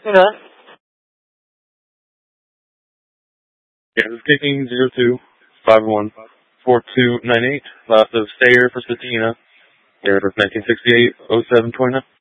Okay. Yeah, this is kicking 02-51-4298. Last of Stayer for Satina. Air for 1968-07-29.